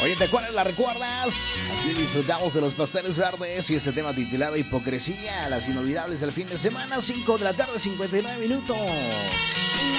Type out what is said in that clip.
Oye, ¿te acuerdas? ¿La recuerdas? Aquí disfrutamos de los pasteles verdes y este tema titulado Hipocresía, las inolvidables del fin de semana, 5 de la tarde, 59 minutos.